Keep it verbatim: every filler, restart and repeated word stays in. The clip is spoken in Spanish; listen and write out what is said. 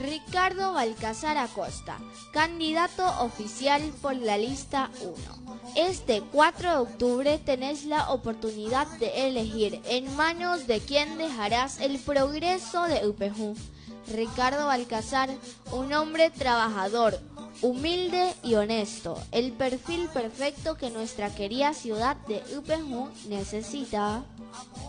Ricardo Balcázar Acosta, candidato oficial por la lista uno. Este cuatro de octubre tenés la oportunidad de elegir en manos de quién dejarás el progreso de U P J. Ricardo Balcázar, un hombre trabajador, humilde y honesto, el perfil perfecto que nuestra querida ciudad de U P J necesita.